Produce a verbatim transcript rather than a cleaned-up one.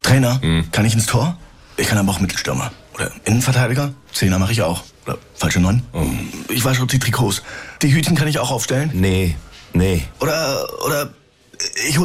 Trainer, hm. kann ich ins Tor? Ich kann aber auch Mittelstürmer. Oder Innenverteidiger? Zehner mache ich auch. Oder falsche Neun? Oh. Ich wasche auch die Trikots. Die Hütchen kann ich auch aufstellen? Nee, nee. Oder, oder, ich hol